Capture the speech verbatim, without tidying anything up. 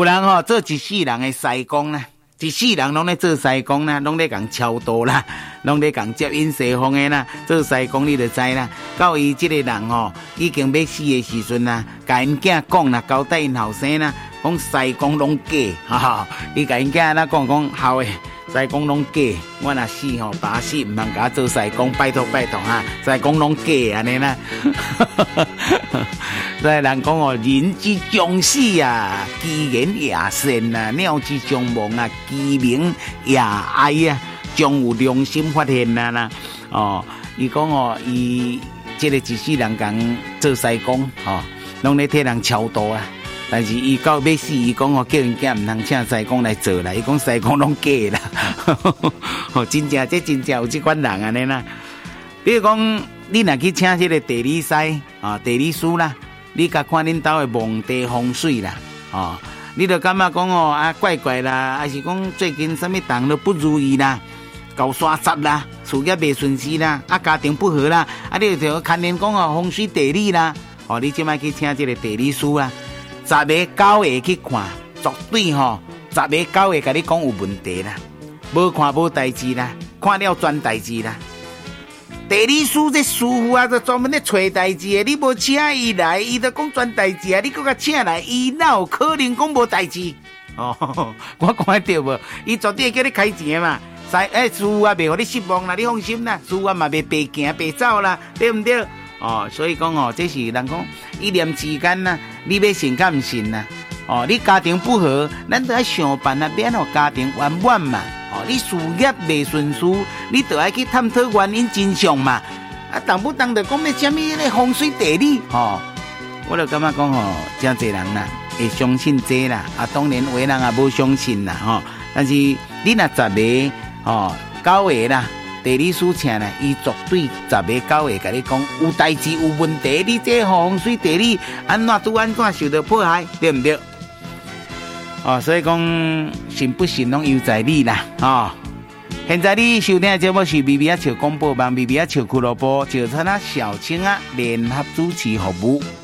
有人吼、哦、做一世人的师公啦，一世人拢咧做师公啦，拢咧共超度啦，拢咧共接引西方的啦，做师公你就知啦。到伊即个人吼、哦，已经要死的时阵啦，甲因囝讲啦，交代因后生啦，讲师公拢假，哈哈，伊甲因囝啦讲讲后诶。师公拢假，我若死吼，打死唔通甲我做师公，拜托拜托哈！师公拢假安尼啦，所以人讲哦，人之将死啊，其言也善啊；鸟之将亡啊，其鸣也哀啊。将有良心发现啊啦！哦，伊讲哦，伊即个一世人讲做师公，吼、哦，拢咧替人超度啊。但是伊到要死，伊讲哦，叫人家唔通请师公来做啦。伊讲师公拢假啦，哦，真正这真正有这款人安尼啦。比如讲，你若去请这个地理师啊、地理师啦，你甲看恁兜的墓地风水啦，哦，你就感觉讲哦啊怪怪啦，还是讲最近什么档都不如意啦，搞刷杂啦，事业未顺遂啦，啊家庭不和啦，啊你就看人讲哦风水地理啦，哦你即摆去请这个地理师啦。十个九个去看，绝对吼、哦，十个九个甲你讲有问题啦，无看无代志啦，看了专代志啦。地理师这师傅啊，就专门咧找代志的，你无请伊来，伊就讲专代志啊，你搁甲请来，伊哪有可能讲无代志？哦，我讲对无？伊绝对叫你开钱嘛。诶、欸，师傅啊，袂互你失望啦，你放心啦，师傅啊嘛袂白行白走啦，对唔对？哦，所以讲哦，这是人讲一念之间呐，你要信甲唔信呐？哦，你家庭不和，咱就要想办法变互家庭圆满嘛。哦，你事业未顺遂，你就要去探讨原因真相嘛。啊，当不当就讲要什么咧风水地理？哦，我就感觉讲哦，真侪人啦会相信这啦。啊，当然有的人也无相信啦。吼、哦，但是你若十个哦九个啦。地理师请呢，伊绝对十个九个甲你讲有代志有问题，你这风水地理安怎拄安怎受到迫害，对不对？哦，所以讲信不信拢由在你啦，哦。现在你收听的节目是 B B 啊笑广播网 B B 啊笑俱乐部，就参啊小青啊联合主持服务。